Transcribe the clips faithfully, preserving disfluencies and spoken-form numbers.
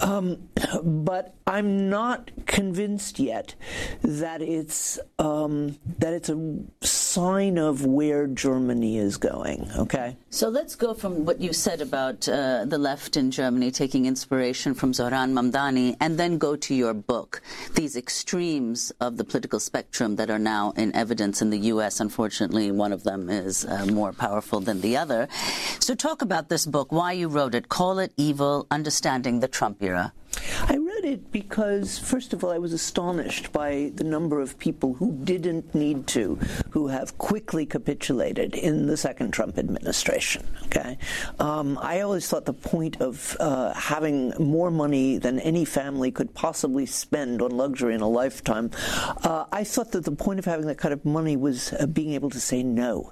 Um, but I'm not convinced yet that it's um, that it's a sign of where Germany is going. Okay. So let's go from what you said about uh, the left in Germany taking inspiration from Zohran Mamdani, and then go to your book, these extremes of the political spectrum that are now in evidence in the U S. Unfortunately, one of them is uh, more powerful than the other. So talk about this book, why you wrote it, Call It Evil, Understanding the Trump Era. I read it because, first of all, I was astonished by the number of people who didn't need to, who have quickly capitulated in the second Trump administration. Okay, um, I always thought the point of uh, having more money than any family could possibly spend on luxury in a lifetime, uh, I thought that the point of having that kind of money was uh, being able to say no.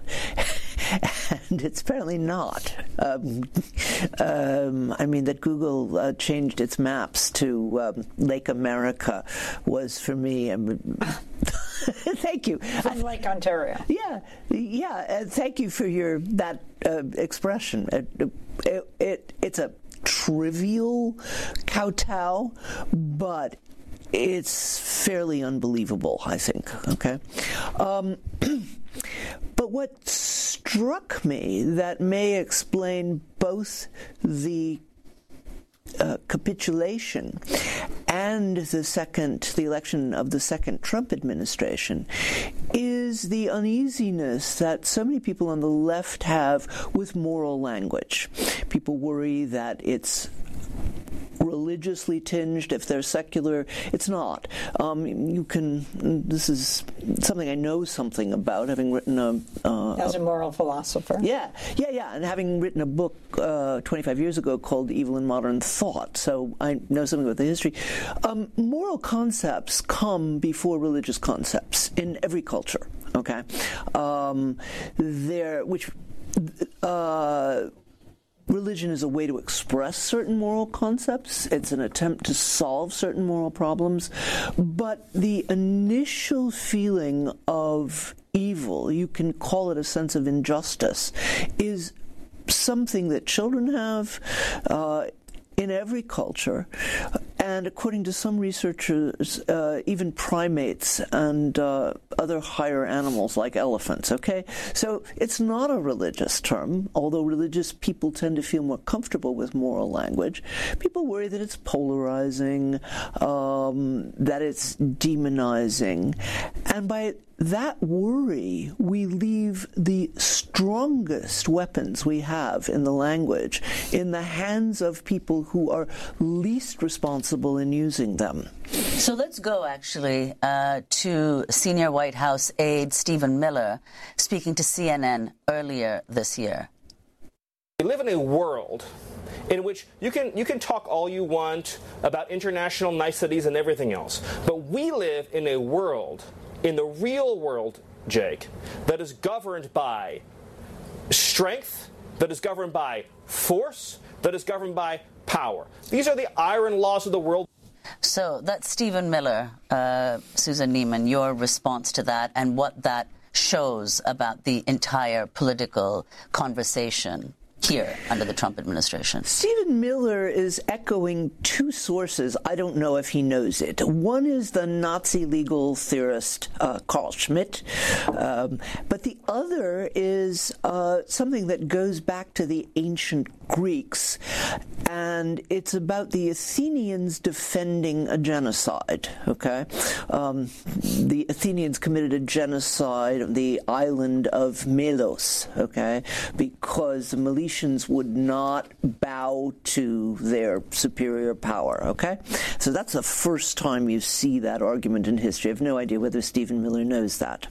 And it's apparently not. Um, um, I mean, that Google uh, changed its maps to um, Lake America was, for me, um, thank you. From Lake Ontario. Yeah, yeah. Uh, thank you for your that uh, expression. It, it, it, it's a trivial kowtow, but it's fairly unbelievable, I think. Okay. Um, But what struck me that may explain both the uh, capitulation and the second, the election of the second Trump administration, is the uneasiness that so many people on the left have with moral language. People worry that it's religiously tinged. If they're secular, it's not. Um, you can. This is something I know something about, having written a uh, as a moral philosopher. Yeah, yeah, yeah, and having written a book uh, twenty-five years ago called Evil in Modern Thought, so I know something about the history. Um, moral concepts come before religious concepts in every culture. Okay, um, there, which. Uh, Religion is a way to express certain moral concepts. It's an attempt to solve certain moral problems. But the initial feeling of evil, you can call it a sense of injustice, is something that children have uh, in every culture. And according to some researchers, uh, even primates and uh, other higher animals like elephants, okay? So it's not a religious term, although religious people tend to feel more comfortable with moral language. People worry that it's polarizing, um, that it's demonizing. And by that worry, we leave the strongest weapons we have in the language in the hands of people who are least responsible in using them. So let's go, actually, uh, to senior White House aide Stephen Miller speaking to C N N earlier this year. We live in a world in which you can you can talk all you want about international niceties and everything else, but we live in a world, in the real world, Jake, that is governed by strength, that is governed by force, that is governed by power. These are the iron laws of the world. So that's Stephen Miller, uh, Susan Neiman, your response to that and what that shows about the entire political conversation here under the Trump administration. Stephen Miller is echoing two sources. I don't know if he knows it. One is the Nazi legal theorist uh, Carl Schmitt, um, but the other is uh, something that goes back to the ancient Greeks, and it's about the Athenians defending a genocide, okay? Um, the Athenians committed a genocide on the island of Melos, okay, because the Milesians would not bow to their superior power, okay? So that's the first time you see that argument in history. I have no idea whether Stephen Miller knows that.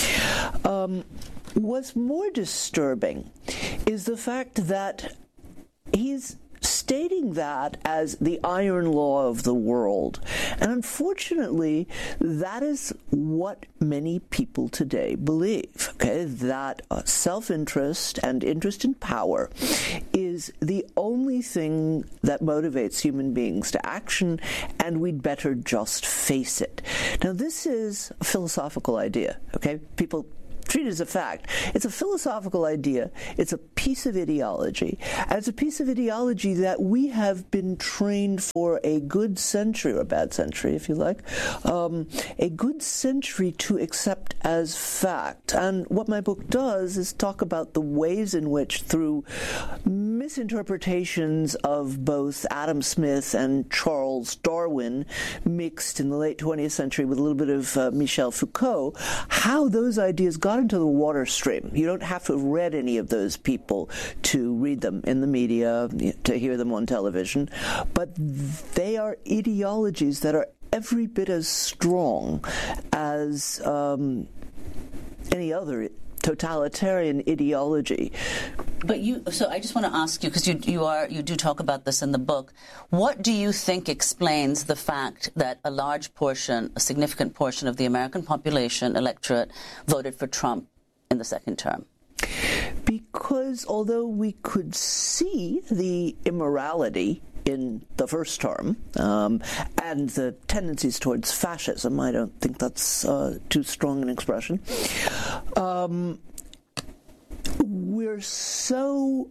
Um, what's more disturbing is the fact that he's stating that as the iron law of the world. And unfortunately, that is what many people today believe, okay? That uh, self-interest and interest in power is the only thing that motivates human beings to action, and we'd better just face it. Now, this is a philosophical idea, okay? People treat it as a fact. It's a philosophical idea. It's a piece of ideology. And it's a piece of ideology that we have been trained for a good century, or a bad century, if you like, um, a good century to accept as fact. And what my book does is talk about the ways in which, through misinterpretations of both Adam Smith and Charles Darwin, mixed in the late twentieth century with a little bit of uh, Michel Foucault, how those ideas got into the water stream. You don't have to have read any of those people to read them in the media, to hear them on television, but they are ideologies that are every bit as strong as um, any other totalitarian ideology. But you, so I just want to ask you, because you you are you do talk about this in the book. What do you think explains the fact that a large portion, a significant portion of the American population electorate voted for Trump in the second term? Because although we could see the immorality in the first term, um, and the tendencies towards fascism, I don't think that's uh, too strong an expression, um, we're so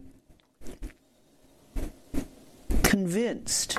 convinced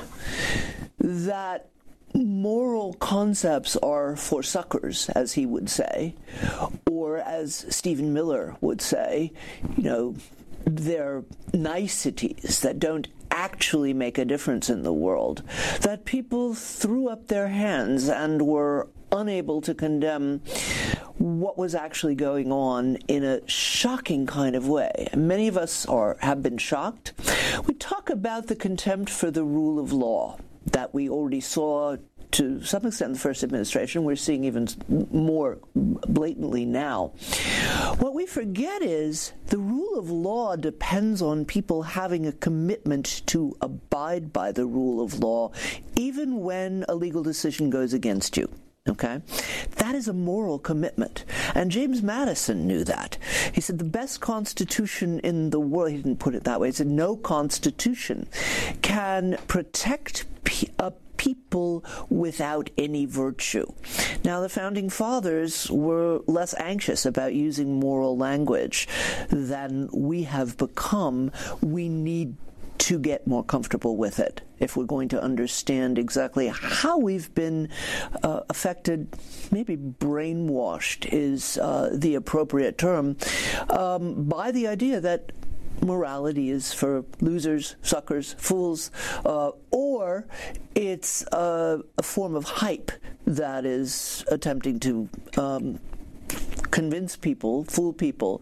that moral concepts are for suckers, as he would say, or as Stephen Miller would say, you know, they're niceties that don't actually make a difference in the world, that people threw up their hands and were unable to condemn what was actually going on in a shocking kind of way. Many of us are have been shocked. We talk about the contempt for the rule of law that we already saw to some extent in the first administration. We're seeing even more blatantly now. What we forget is the rule of law depends on people having a commitment to abide by the rule of law, even when a legal decision goes against you. Okay? That is a moral commitment. And James Madison knew that. He said the best constitution in the world, he didn't put it that way, he said no constitution can protect pe- a people without any virtue. Now, the Founding Fathers were less anxious about using moral language than we have become. We need to get more comfortable with it if we're going to understand exactly how we've been uh, affected, maybe brainwashed is uh, the appropriate term, um, by the idea that morality is for losers, suckers, fools, uh, or it's a, a form of hype that is attempting to um, convince people, fool people,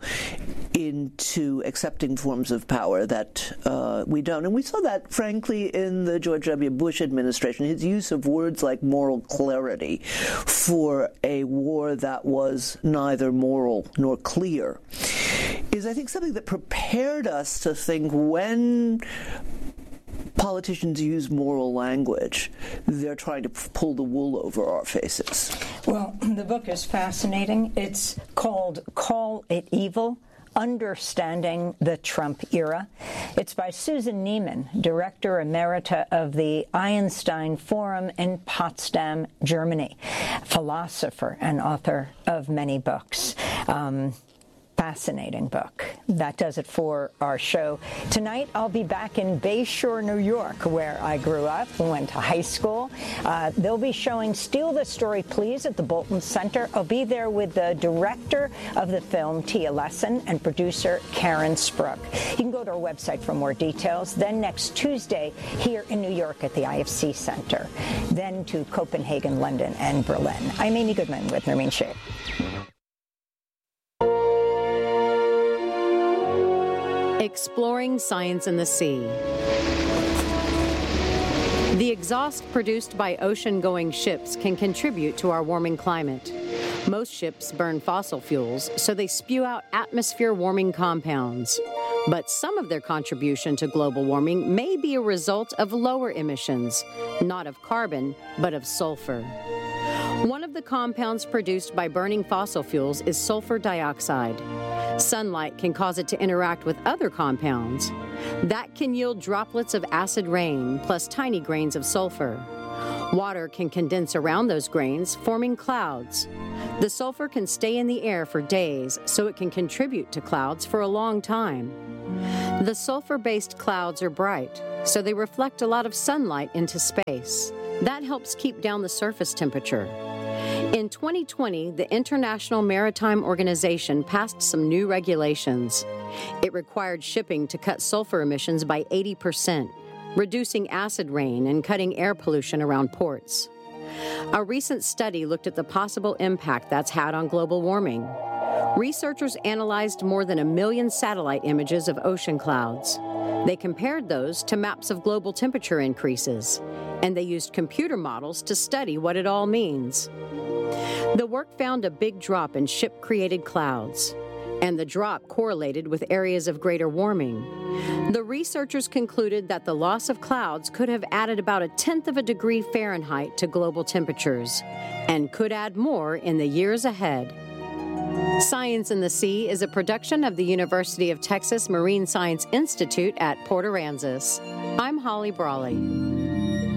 into accepting forms of power that uh, we don't. And we saw that, frankly, in the George W. Bush administration, his use of words like moral clarity for a war that was neither moral nor clear is, I think, something that prepared us to think when politicians use moral language, they're trying to pull the wool over our faces. Well, the book is fascinating. It's called Call It Evil: Understanding the Trump Era. It's by Susan Neiman, Director Emerita of the Einstein Forum in Potsdam, Germany, philosopher and author of many books. Um, Fascinating book. That does it for our show. Tonight, I'll be back in Bayshore, New York, where I grew up and went to high school. Uh, they'll be showing Steal the Story, Please at the Bolton Center. I'll be there with the director of the film, Tia Lesson, and producer Karen Spruck. You can go to our website for more details. Then next Tuesday, here in New York at the I F C Center. Then to Copenhagen, London, and Berlin. I'm Amy Goodman with Nermeen Shaikh. Exploring science in the sea. The exhaust produced by ocean-going ships can contribute to our warming climate. Most ships burn fossil fuels, so they spew out atmosphere-warming compounds. But some of their contribution to global warming may be a result of lower emissions, not of carbon, but of sulfur. One of the compounds produced by burning fossil fuels is sulfur dioxide. Sunlight can cause it to interact with other compounds. That can yield droplets of acid rain plus tiny grains of sulfur. Water can condense around those grains, forming clouds. The sulfur can stay in the air for days, so it can contribute to clouds for a long time. The sulfur-based clouds are bright, so they reflect a lot of sunlight into space. That helps keep down the surface temperature. In twenty twenty, the International Maritime Organization passed some new regulations. It required shipping to cut sulfur emissions by eighty percent, reducing acid rain and cutting air pollution around ports. A recent study looked at the possible impact that's had on global warming. Researchers analyzed more than a million satellite images of ocean clouds. They compared those to maps of global temperature increases, and they used computer models to study what it all means. The work found a big drop in ship-created clouds, and the drop correlated with areas of greater warming. The researchers concluded that the loss of clouds could have added about a tenth of a degree Fahrenheit to global temperatures, and could add more in the years ahead. Science in the Sea is a production of the University of Texas Marine Science Institute at Port Aransas. I'm Holly Brawley.